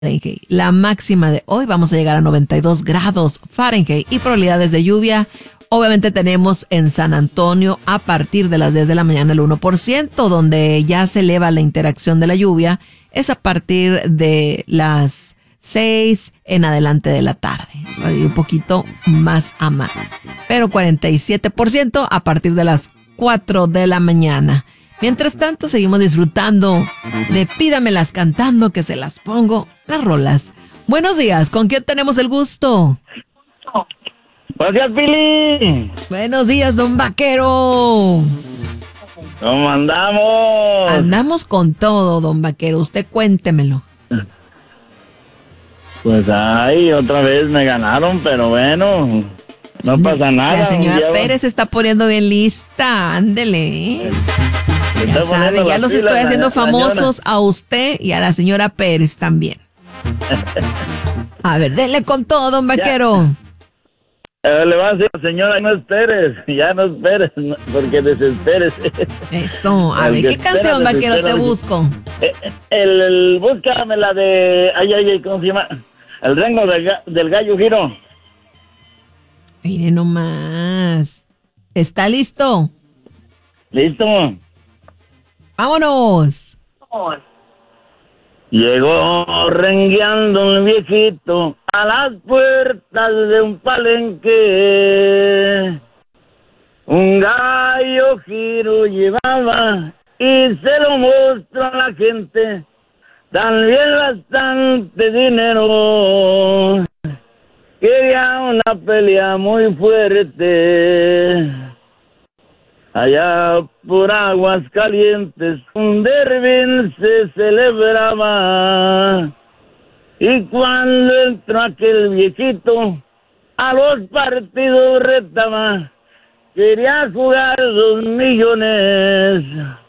Fahrenheit. La máxima de hoy vamos a llegar a 92 grados Fahrenheit y probabilidades de lluvia. Obviamente tenemos en San Antonio a partir de las 10 de la mañana el 1%, donde ya se eleva la interacción de la lluvia. Es a partir de las 6 en adelante de la tarde. Va a ir un poquito más a más. Pero 47% a partir de las 4 de la mañana. Mientras tanto, seguimos disfrutando de Pídamelas cantando, que se las pongo, las rolas. Buenos días, ¿con quién tenemos el gusto? Buenos días, Pili. Buenos días, don Vaquero. ¿Cómo andamos? Andamos con todo, don Vaquero, usted cuéntemelo. Pues ay, otra vez me ganaron, pero bueno, no pasa nada. La señora Pérez se está poniendo bien lista, ándele. Ya sabe, ya los estoy haciendo famosos a usted y a la señora Pérez también. A ver, denle con todo, don Vaquero. Le va a decir, señora, no esperes, ya no esperes, porque desesperes. Eso, a ver, ¿qué canción, Vaquero, te busco? Búscame la de, ¿cómo se llama? El Rengo del Gallo Giro. Mire nomás. ¿Está listo? ¿Listo? ¡Vámonos! Llegó rengueando un viejito a las puertas de un palenque. Un gallo giro llevaba y se lo mostró a la gente. También bastante dinero. Quería una pelea muy fuerte. Allá por Aguascalientes un derbi se celebraba. Y cuando entró aquel viejito, a los partidos retaba. Quería jugar 2 millones.